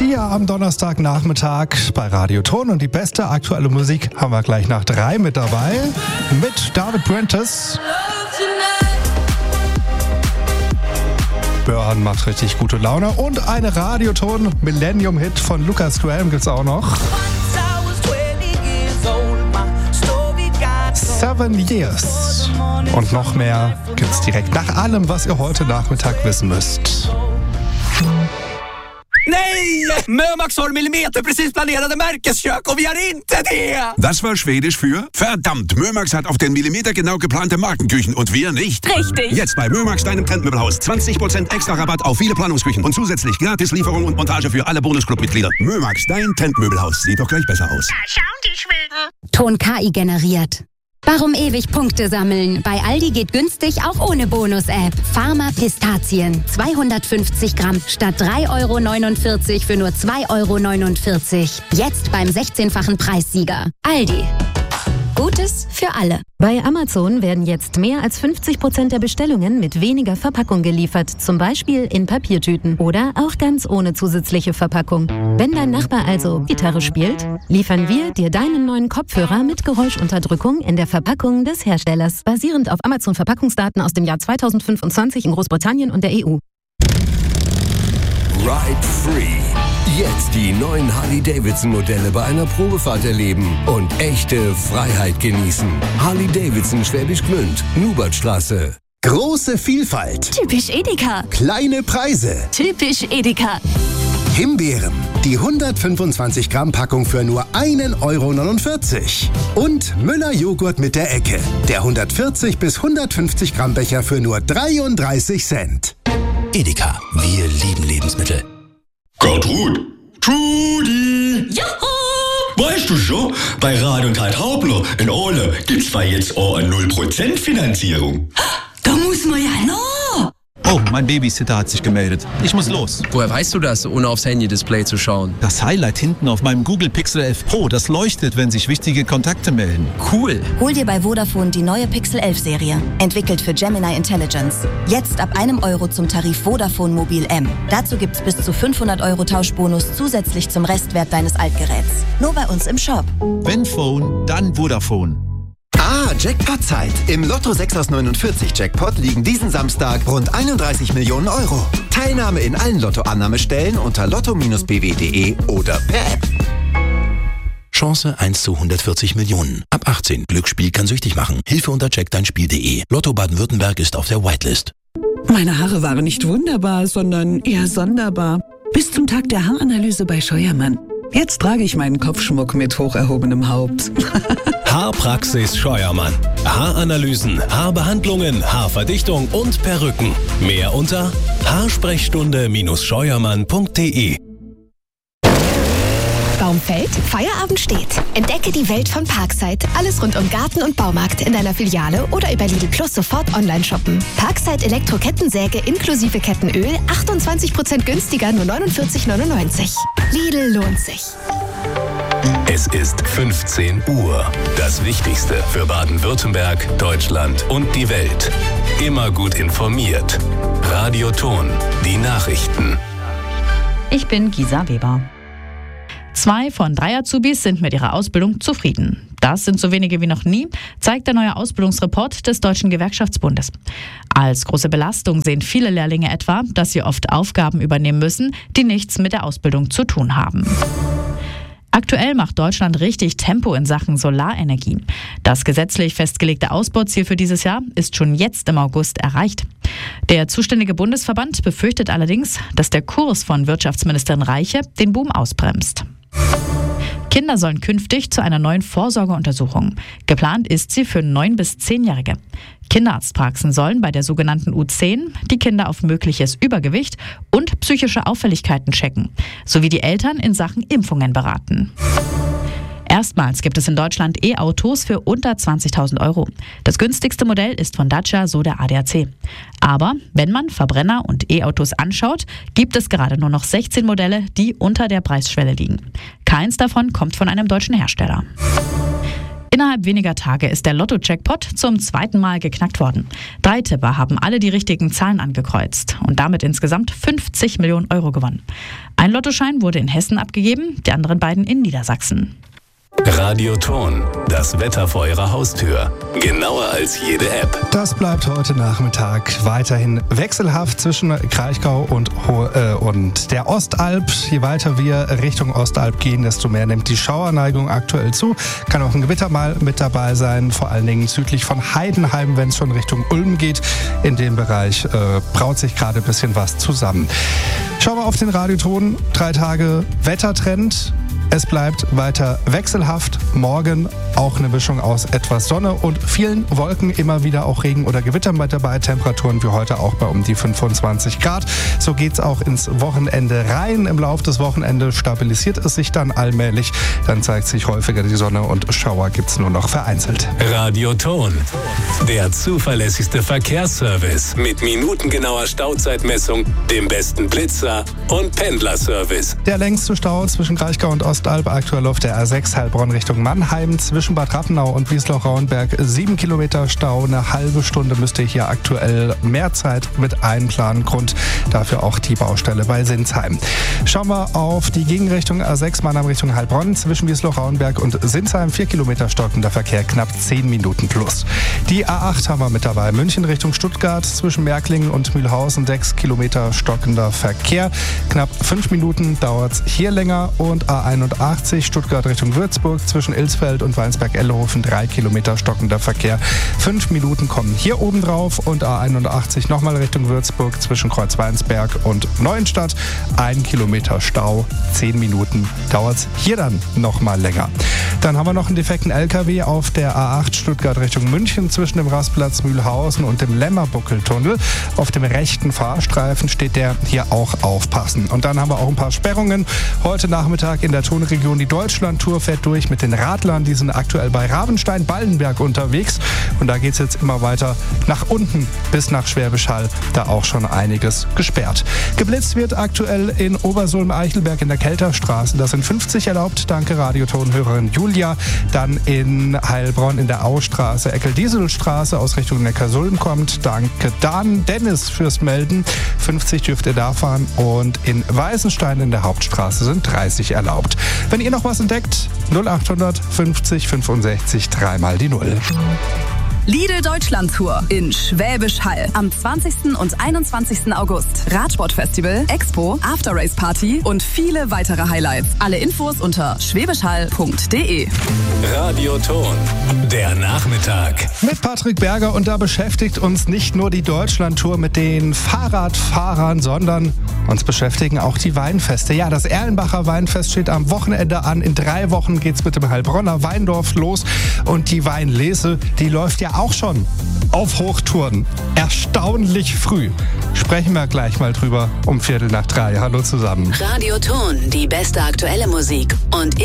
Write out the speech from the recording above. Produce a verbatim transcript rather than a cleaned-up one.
hier am Donnerstagnachmittag bei Radio Ton. Und die beste aktuelle Musik haben wir gleich nach drei mit dabei. Mit David Prentice. Burn macht richtig gute Laune. Und eine Radioton Millennium-Hit von Lucas Graham gibt's auch noch. Seven Years. Und noch mehr gibt's direkt nach allem, was ihr heute Nachmittag wissen müsst. Nej! Mömax har millimeterprecis planerade Märkeskök och vi har inte det! Das war Schwedisch für verdammt, Mömax hat auf den Millimeter genau geplante Markenküchen und wir nicht. Richtig. Jetzt bei Mömax, deinem Trendmöbelhaus. zwanzig Prozent extra Rabatt auf viele Planungsküchen und zusätzlich gratis Lieferung und Montage für alle Bonusclub-Mitglieder. Mömax, dein Trendmöbelhaus. Sieht doch gleich besser aus. Da schauen die Schweden. Ton K I generiert. Warum ewig Punkte sammeln? Bei Aldi geht günstig auch ohne Bonus-App. Pharma Pistazien. zweihundertfünfzig Gramm statt drei Euro neunundvierzig für nur zwei Euro neunundvierzig. Jetzt beim sechzehnfachen Preissieger. Aldi. Gutes für alle. Bei Amazon werden jetzt mehr als fünfzig Prozent der Bestellungen mit weniger Verpackung geliefert. Zum Beispiel in Papiertüten oder auch ganz ohne zusätzliche Verpackung. Wenn dein Nachbar also Gitarre spielt, liefern wir dir deinen neuen Kopfhörer mit Geräuschunterdrückung in der Verpackung des Herstellers. Basierend auf Amazon-Verpackungsdaten aus dem Jahr zweitausendfünfundzwanzig in Großbritannien und der E U. Ride Free. Jetzt die neuen Harley-Davidson-Modelle bei einer Probefahrt erleben und echte Freiheit genießen. Harley-Davidson Schwäbisch Gmünd, Nubertstraße. Große Vielfalt. Typisch Edeka. Kleine Preise. Typisch Edeka. Himbeeren. Die hundertfünfundzwanzig Gramm Packung für nur ein Euro neunundvierzig. Und Müller-Joghurt mit der Ecke. Der hundertvierzig bis hundertfünfzig Gramm Becher für nur dreiunddreißig Cent. Edeka. Wir lieben Lebensmittel. Gertrud! Trudi! Juhu! Weißt du schon, bei Rad und Hart Hauptler in Ole gibt's zwar jetzt auch eine null Prozent Finanzierung. Da muss man ja noch. Oh, mein Babysitter hat sich gemeldet. Ich muss los. Woher weißt du das, ohne aufs Handy-Display zu schauen? Das Highlight hinten auf meinem Google Pixel elf Pro, das leuchtet, wenn sich wichtige Kontakte melden. Cool. Hol dir bei Vodafone die neue Pixel elf Serie. Entwickelt für Gemini Intelligence. Jetzt ab einem Euro zum Tarif Vodafone Mobil M. Dazu gibt's bis zu fünfhundert Euro Tauschbonus zusätzlich zum Restwert deines Altgeräts. Nur bei uns im Shop. Wenn Phone, dann Vodafone. Ah, Jackpot-Zeit. Im Lotto sechs aus neunundvierzig Jackpot liegen diesen Samstag rund einunddreißig Millionen Euro. Teilnahme in allen Lottoannahmestellen unter lotto Bindestrich b w punkt d e oder per App. Chance eins zu hundertvierzig Millionen. Ab achtzehn. Glücksspiel kann süchtig machen. Hilfe unter check dein spiel punkt d e. Lotto Baden-Württemberg ist auf der Whitelist. Meine Haare waren nicht wunderbar, sondern eher sonderbar. Bis zum Tag der Haaranalyse bei Scheuermann. Jetzt trage ich meinen Kopfschmuck mit hoch erhobenem Haupt. Haarpraxis Scheuermann. Haaranalysen, Haarbehandlungen, Haarverdichtung und Perücken. Mehr unter haarsprechstunde Scheuermann punkt d e. Baum fällt, Feierabend steht. Entdecke die Welt von Parkside. Alles rund um Garten und Baumarkt in deiner Filiale oder über Lidl Plus sofort online shoppen. Parkside Elektro-Kettensäge inklusive Kettenöl achtundzwanzig Prozent günstiger, nur neunundvierzig neunundneunzig. Lidl lohnt sich. Es ist fünfzehn Uhr. Das Wichtigste für Baden-Württemberg, Deutschland und die Welt. Immer gut informiert. Radio Ton. Die Nachrichten. Ich bin Gisa Weber. Zwei von drei Azubis sind mit ihrer Ausbildung zufrieden. Das sind so wenige wie noch nie, zeigt der neue Ausbildungsreport des Deutschen Gewerkschaftsbundes. Als große Belastung sehen viele Lehrlinge etwa, dass sie oft Aufgaben übernehmen müssen, die nichts mit der Ausbildung zu tun haben. Aktuell macht Deutschland richtig Tempo in Sachen Solarenergie. Das gesetzlich festgelegte Ausbauziel für dieses Jahr ist schon jetzt im August erreicht. Der zuständige Bundesverband befürchtet allerdings, dass der Kurs von Wirtschaftsministerin Reiche den Boom ausbremst. Kinder sollen künftig zu einer neuen Vorsorgeuntersuchung. Geplant ist sie für neun- bis zehnjährige. Kinderarztpraxen sollen bei der sogenannten U zehn die Kinder auf mögliches Übergewicht und psychische Auffälligkeiten checken, sowie die Eltern in Sachen Impfungen beraten. Erstmals gibt es in Deutschland E-Autos für unter zwanzigtausend Euro. Das günstigste Modell ist von Dacia, so der A D A C. Aber wenn man Verbrenner und E-Autos anschaut, gibt es gerade nur noch sechzehn Modelle, die unter der Preisschwelle liegen. Keins davon kommt von einem deutschen Hersteller. Innerhalb weniger Tage ist der Lotto-Jackpot zum zweiten Mal geknackt worden. Drei Tipper haben alle die richtigen Zahlen angekreuzt und damit insgesamt fünfzig Millionen Euro gewonnen. Ein Lottoschein wurde in Hessen abgegeben, die anderen beiden in Niedersachsen. Radioton, das Wetter vor Ihrer Haustür. Genauer als jede App. Das bleibt heute Nachmittag weiterhin wechselhaft zwischen Kraichgau und, äh, und der Ostalb. Je weiter wir Richtung Ostalb gehen, desto mehr nimmt die Schauerneigung aktuell zu. Kann auch ein Gewitter mal mit dabei sein, vor allen Dingen südlich von Heidenheim, wenn es schon Richtung Ulm geht. In dem Bereich äh, braut sich gerade ein bisschen was zusammen. Schauen wir auf den Radioton. Drei Tage Wettertrend. Es bleibt weiter wechselhaft. Morgen auch eine Mischung aus etwas Sonne und vielen Wolken. Immer wieder auch Regen oder Gewitter mit dabei. Temperaturen wie heute auch bei um die fünfundzwanzig Grad. So geht's auch ins Wochenende rein. Im Laufe des Wochenendes stabilisiert es sich dann allmählich. Dann zeigt sich häufiger die Sonne und Schauer gibt's nur noch vereinzelt. Radioton, der zuverlässigste Verkehrsservice mit minutengenauer Stauzeitmessung, dem besten Blitzer und Pendlerservice. Der längste Stau zwischen Kraichgau und Ostalb aktuell auf der A sechs Heilbronn Richtung Mannheim. Zwischen Bad Rappenau und Wiesloch-Rauenberg sieben Kilometer Stau. Eine halbe Stunde müsste hier aktuell mehr Zeit mit einplanen. Grund dafür auch die Baustelle bei Sinsheim. Schauen wir auf die Gegenrichtung A sechs Mannheim Richtung Heilbronn. Zwischen Wiesloch-Rauenberg und Sinsheim vier Kilometer stockender Verkehr, knapp zehn Minuten plus. Die A acht haben wir mit dabei. München Richtung Stuttgart zwischen Märklingen und Mühlhausen sechs Kilometer stockender Verkehr. Knapp fünf Minuten dauert es hier länger. Und A einundachtzig Stuttgart Richtung Würzburg zwischen Ilsfeld und Weinsberg-Ellehofen drei Kilometer stockender Verkehr. Fünf Minuten kommen hier oben drauf und A einundachtzig nochmal Richtung Würzburg zwischen Kreuzweinsberg und Neuenstadt. Ein Kilometer Stau, zehn Minuten dauert es hier dann nochmal länger. Dann haben wir noch einen defekten L K W auf der A acht Stuttgart Richtung München zwischen dem Rastplatz Mühlhausen und dem Lämmerbuckeltunnel. Auf dem rechten Fahrstreifen steht der, hier auch aufpassen. Und dann haben wir auch ein paar Sperrungen. Heute Nachmittag in der Tonregion die Deutschlandtour fährt durch mit den Radlern. Die sind aktuell bei Ravenstein-Ballenberg unterwegs. Und da geht es jetzt immer weiter nach unten bis nach Schwäbisch Hall. Da auch schon einiges gesperrt. Geblitzt wird aktuell in Obersulm-Eichelberg in der Kelterstraße. Das sind fünfzig erlaubt. Danke Radiotonhörerin Julia. Dann in Heilbronn in der Austraße, Eckel-Dieselstraße aus Richtung Neckarsulm kommt. Danke Dan. Dennis fürs Melden. fünfzig dürft ihr da fahren. Und in Weißenstein in der Hauptstraße sind dreißig erlaubt. Wenn ihr noch was entdeckt, null achthundert fünfzig fünfundsechzig dreimal die Null. Lidl Deutschland Tour in Schwäbisch Hall am zwanzigsten und einundzwanzigsten August. Radsportfestival, Expo, After-Race Party und viele weitere Highlights. Alle Infos unter schwäbischhall punkt de. Radioton, der Nachmittag. Mit Patrick Berger und da beschäftigt uns nicht nur die Deutschland-Tour mit den Fahrradfahrern, sondern uns beschäftigen auch die Weinfeste. Ja, das Erlenbacher Weinfest steht am Wochenende an. In drei Wochen geht's mit dem Heilbronner Weindorf los und die Weinlese, die läuft ja auch schon auf Hochtouren. Erstaunlich früh. Sprechen wir gleich mal drüber um Viertel nach drei. Hallo zusammen. Radioton, die beste aktuelle Musik und